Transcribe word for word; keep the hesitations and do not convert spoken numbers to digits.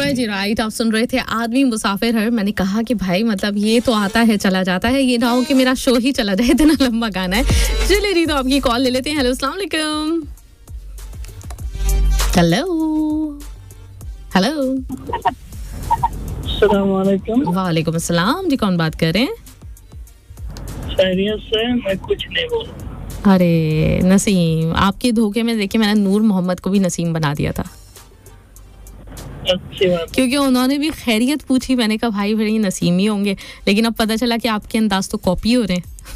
जी right, आप सुन रहे थे आदमी मुसाफिर है। मैंने कहा कि भाई मतलब ये तो आता है चला जाता है, ये ना हो कि मेरा शो ही चला जाए, इतना लंबा गाना है। चलिए जी, तो आपकी कॉल ले लेते हैं। हेलो अस्सलाम वालेकुम। हेलो हेलो अस्सलाम वालेकुम। वालेकुम अस्सलाम जी, कौन बात कर रहे हैं? खैरियत से, मैं कुछ नहीं बोल रहा। अरे नसीम, आपके धोखे में देखिए मैंने नूर मोहम्मद को भी नसीम बना दिया था। अच्छी बात, क्योंकि उन्होंने भी खैरियत पूछी, मैंने कहा भाई भाई नसीम ही होंगे, लेकिन अब पता चला कि आपके अंदाज तो कॉपी हो रहे हैं।